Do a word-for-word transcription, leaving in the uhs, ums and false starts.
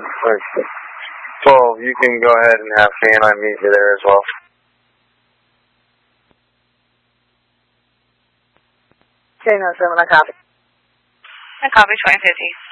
twelve, you can go ahead and have Canine meet you there as well. K nine seven, I copy. I copy twenty fifty.